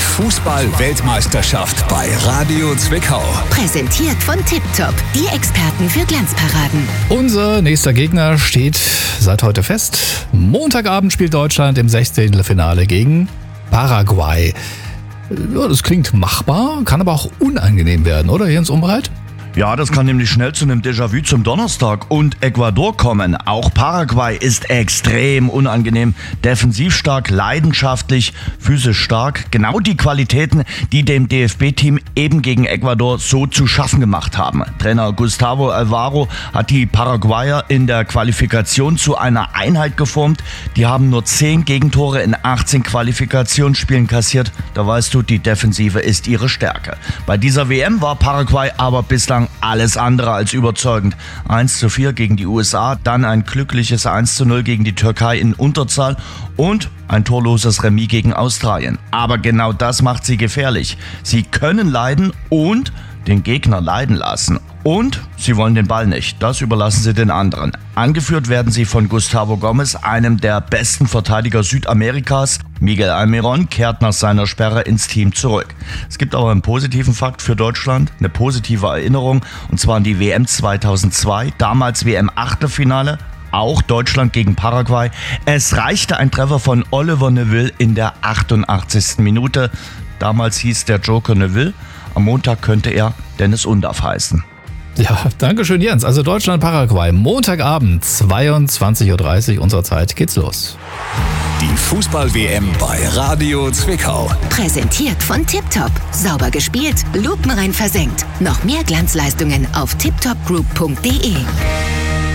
Fußball-Weltmeisterschaft bei Radio Zwickau. Präsentiert von Tiptop, die Experten für Glanzparaden. Unser nächster Gegner steht seit heute fest. Montagabend spielt Deutschland im 16. Finale gegen Paraguay. Ja, das klingt machbar, kann aber auch unangenehm werden, oder Jens Umbreit? Ja, das kann nämlich schnell zu einem Déjà-vu zum Donnerstag und Ecuador kommen. Auch Paraguay ist extrem unangenehm, defensiv stark, leidenschaftlich, physisch stark. Genau die Qualitäten, die dem DFB-Team eben gegen Ecuador so zu schaffen gemacht haben. Trainer Gustavo Alvaro hat die Paraguayer in der Qualifikation zu einer Einheit geformt. Die haben nur 10 Gegentore in 18 Qualifikationsspielen kassiert. Da weißt du, die Defensive ist ihre Stärke. Bei dieser WM war Paraguay aber bislang alles andere als überzeugend. 1:4 gegen die USA, dann ein glückliches 1:0 gegen die Türkei in Unterzahl und ein torloses Remis gegen Australien. Aber genau das macht sie gefährlich. Sie können leiden und den Gegner leiden lassen. Und sie wollen den Ball nicht. Das überlassen sie den anderen. Angeführt werden sie von Gustavo Gomes, einem der besten Verteidiger Südamerikas. Miguel Almiron kehrt nach seiner Sperre ins Team zurück. Es gibt aber einen positiven Fakt für Deutschland, eine positive Erinnerung, und zwar an die WM 2002, damals WM-Achtelfinale. Auch Deutschland gegen Paraguay. Es reichte ein Treffer von Oliver Neville in der 88. Minute. Damals hieß der Joker Neville. Am Montag könnte er Dennis Undaff heißen. Ja, danke schön, Jens. Also Deutschland-Paraguay, Montagabend, 22:30 Uhr unserer Zeit, geht's los. Die Fußball-WM bei Radio Zwickau. Präsentiert von Tiptop. Sauber gespielt, lupenrein versenkt. Noch mehr Glanzleistungen auf tiptopgroup.de.